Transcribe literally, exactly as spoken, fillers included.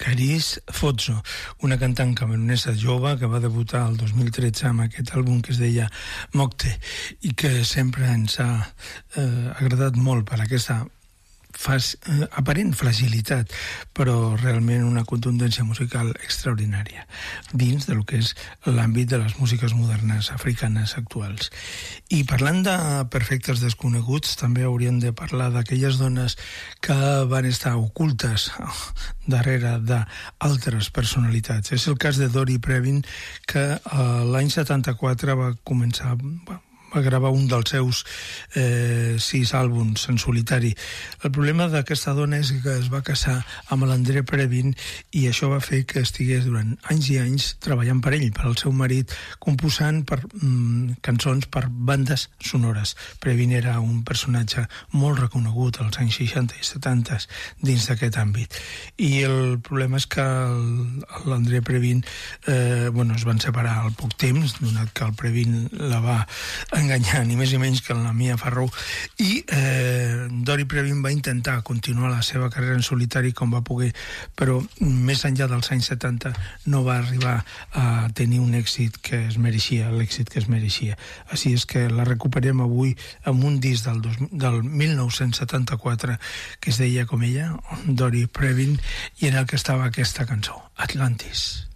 Caris Fozzo, una cantant camerunesa jove que va debutar el dos mil tretze amb aquest àlbum que es deia Mocte i que sempre ens ha eh, agradat molt per aquesta fas, eh, aparent fragilitat, però realment una contundència musical extraordinària dins del que és l'àmbit de les músiques modernes africanes actuals. I parlant de perfectes desconeguts, també hauríem de parlar d'aquelles dones que van estar ocultes darrere d'altres personalitats. És el cas de Dori Previn, que eh, l'any setanta-quatre va començar... Va, va gravar un dels seus eh, sis àlbums en solitari. El problema d'aquesta dona és que es va casar amb l'André Previn i això va fer que estigués durant anys i anys treballant per ell, per al seu marit, composant per, mm, cançons per bandes sonores. Previn era un personatge molt reconegut als anys seixanta i setanta dins d'aquest àmbit. I el problema és que l'André Previn eh, bueno, es van separar al poc temps, donat que el Previn la va enganyar ni més ni menys que la Mia Farrow, i eh, Dori Previn va intentar continuar la seva carrera en solitari com va poder, però més enllà dels anys setanta no va arribar a tenir un èxit que es mereixia, l'èxit que es mereixia. Així és que la recuperem avui amb un disc del, dos, del mil nou-cents setanta-quatre que es deia com ella, Dori Previn, i en el que estava aquesta cançó, Atlantis.